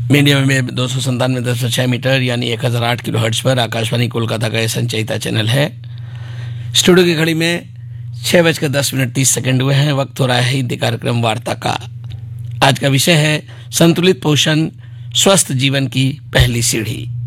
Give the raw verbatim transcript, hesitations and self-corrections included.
Medium में दो सौ संतानवे दशमलव छः मीटर यानी एक हज़ार आठ किलो हर्ट्ज पर आकाशवाणी कोलकाता का यह संचयिता चैनल है। स्टूडियो की घड़ी में छः बजकर दस मिनट तीस सेकंड हुए हैं। वक्त हो रहा है हिंदी कार्यक्रम वार्ता का। आज का विषय है संतुलित पोषण स्वस्थ जीवन की पहली सीढ़ी।